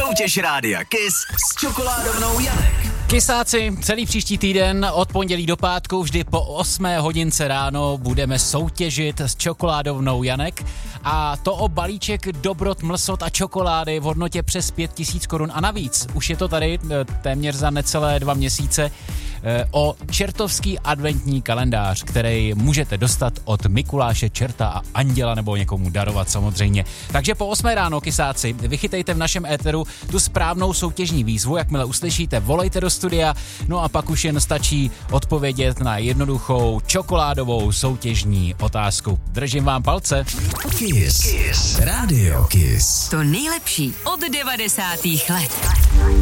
Soutěž Rádia Kiss s čokoládovnou Janek. Kisáci, celý příští týden od pondělí do pátku vždy po 8 hodince ráno budeme soutěžit s čokoládovnou Janek a to o balíček dobrot, mlsot a čokolády v hodnotě přes 5000 korun a navíc. Už je to tady téměř za necelé 2 měsíce o čertovský adventní kalendář, který můžete dostat od Mikuláše, Čerta a Anděla nebo někomu darovat samozřejmě. Takže po 8 ráno, Kisáci, vychytejte v našem éteru tu správnou soutěžní výzvu, jakmile uslyšíte, volejte do studia, no a pak už jen stačí odpovědět na jednoduchou čokoládovou soutěžní otázku. Držím vám palce. Kiss. Radio Kiss. To nejlepší od 90. let.